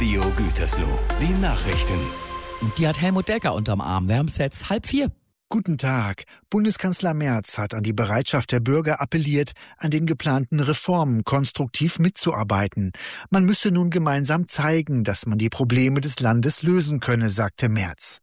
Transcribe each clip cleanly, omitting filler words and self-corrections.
Radio Gütersloh, die Nachrichten. Die hat Helmut Delker unterm Arm. Wir haben es jetzt 3:30. Guten Tag. Bundeskanzler Merz hat an die Bereitschaft der Bürger appelliert, an den geplanten Reformen konstruktiv mitzuarbeiten. Man müsse nun gemeinsam zeigen, dass man die Probleme des Landes lösen könne, sagte Merz.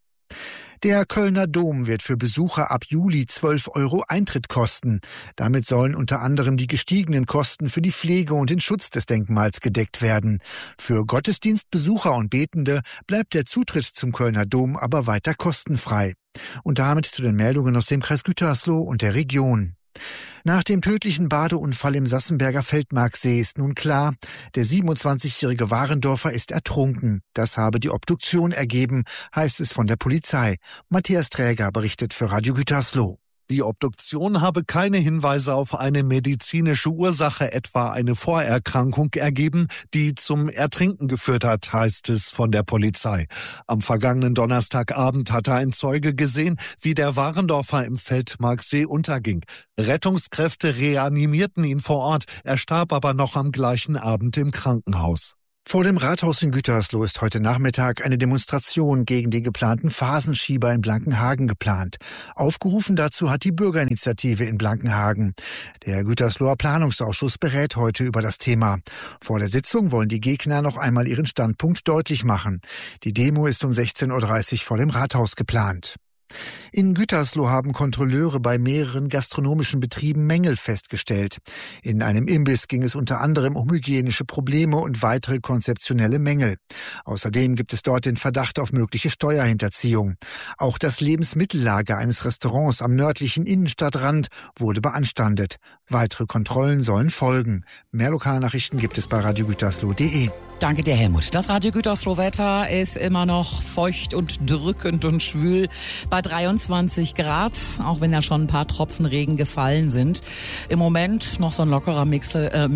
Der Kölner Dom wird für Besucher ab Juli 12 € Eintritt kosten. Damit sollen unter anderem die gestiegenen Kosten für die Pflege und den Schutz des Denkmals gedeckt werden. Für Gottesdienstbesucher und Betende bleibt der Zutritt zum Kölner Dom aber weiter kostenfrei. Und damit zu den Meldungen aus dem Kreis Gütersloh und der Region. Nach dem tödlichen Badeunfall im Sassenberger Feldmarksee ist nun klar, der 27-jährige Warendorfer ist ertrunken. Das habe die Obduktion ergeben, heißt es von der Polizei. Matthias Träger berichtet für Radio Gütersloh. Die Obduktion habe keine Hinweise auf eine medizinische Ursache, etwa eine Vorerkrankung, ergeben, die zum Ertrinken geführt hat, heißt es von der Polizei. Am vergangenen Donnerstagabend hatte ein Zeuge gesehen, wie der Warendorfer im Feldmarksee unterging. Rettungskräfte reanimierten ihn vor Ort, er starb aber noch am gleichen Abend im Krankenhaus. Vor dem Rathaus in Gütersloh ist heute Nachmittag eine Demonstration gegen den geplanten Phasenschieber in Blankenhagen geplant. Aufgerufen dazu hat die Bürgerinitiative in Blankenhagen. Der Gütersloher Planungsausschuss berät heute über das Thema. Vor der Sitzung wollen die Gegner noch einmal ihren Standpunkt deutlich machen. Die Demo ist um 16:30 Uhr vor dem Rathaus geplant. In Gütersloh haben Kontrolleure bei mehreren gastronomischen Betrieben Mängel festgestellt. In einem Imbiss ging es unter anderem um hygienische Probleme und weitere konzeptionelle Mängel. Außerdem gibt es dort den Verdacht auf mögliche Steuerhinterziehung. Auch das Lebensmittellager eines Restaurants am nördlichen Innenstadtrand wurde beanstandet. Weitere Kontrollen sollen folgen. Mehr Lokalnachrichten gibt es bei radiogütersloh.de. Danke dir, Helmut. Das Radio Gütersloh-Wetter ist immer noch feucht und drückend und schwül bei 23 Grad, auch wenn ja schon ein paar Tropfen Regen gefallen sind. Im Moment noch so ein lockerer Mix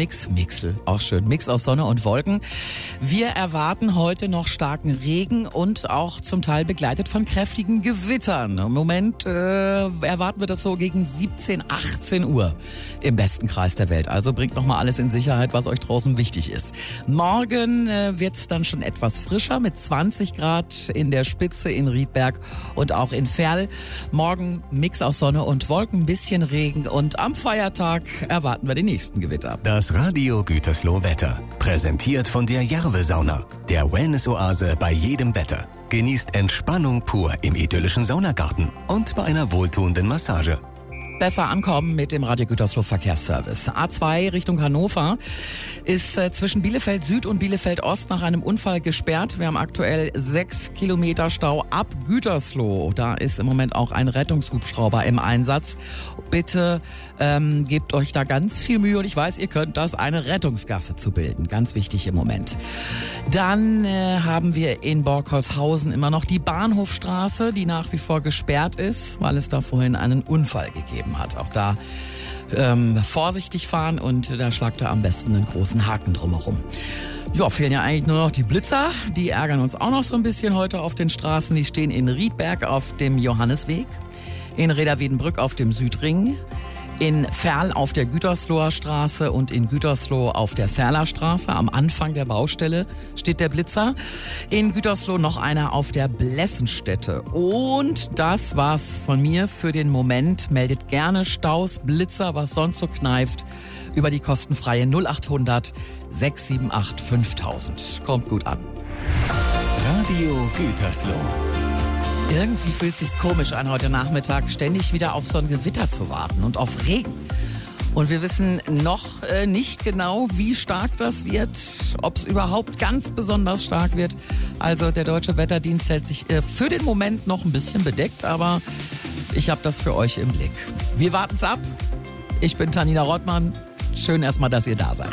aus Sonne und Wolken. Wir erwarten heute noch starken Regen und auch zum Teil begleitet von kräftigen Gewittern. Im Moment erwarten wir das so gegen 17, 18 Uhr im besten Kreis der Welt. Also bringt nochmal alles in Sicherheit, was euch draußen wichtig ist. Morgen wird es dann schon etwas frischer mit 20 Grad in der Spitze in Riedberg und auch in Verl. Morgen Mix aus Sonne und Wolken, ein bisschen Regen und am Feiertag erwarten wir den nächsten Gewitter. Das Radio Gütersloh Wetter, präsentiert von der Jarve-Sauna, der Wellness-Oase bei jedem Wetter. Genießt Entspannung pur im idyllischen Saunagarten und bei einer wohltuenden Massage. Besser ankommen mit dem Radio Gütersloh Verkehrsservice. A2 Richtung Hannover ist zwischen Bielefeld Süd und Bielefeld Ost nach einem Unfall gesperrt. Wir haben aktuell 6 Kilometer Stau ab Gütersloh. Da ist im Moment auch ein Rettungshubschrauber im Einsatz. Bitte gebt euch da ganz viel Mühe und ich weiß, ihr könnt das, eine Rettungsgasse zu bilden. Ganz wichtig im Moment. Dann haben wir in Borkholzhausen immer noch die Bahnhofstraße, die nach wie vor gesperrt ist, weil es da vorhin einen Unfall gegeben hat. Auch da vorsichtig fahren und da schlagt er am besten einen großen Haken drumherum. Ja, fehlen ja eigentlich nur noch die Blitzer. Die ärgern uns auch noch so ein bisschen heute auf den Straßen. Die stehen in Riedberg auf dem Johannesweg, in Reda-Wiedenbrück auf dem Südring, in Verl auf der Gütersloher Straße und in Gütersloh auf der Verler Straße. Am Anfang der Baustelle steht der Blitzer. In Gütersloh noch einer auf der Blessenstätte. Und das war's von mir für den Moment. Meldet gerne Staus, Blitzer, was sonst so kneift, über die kostenfreie 0800 678 5000. Kommt gut an. Radio Gütersloh. Irgendwie fühlt es sich komisch an, heute Nachmittag ständig wieder auf so ein Gewitter zu warten und auf Regen. Und wir wissen noch nicht genau, wie stark das wird, ob es überhaupt ganz besonders stark wird. Also der Deutsche Wetterdienst hält sich für den Moment noch ein bisschen bedeckt, aber ich habe das für euch im Blick. Wir warten es ab. Ich bin Tanina Rottmann. Schön erstmal, dass ihr da seid.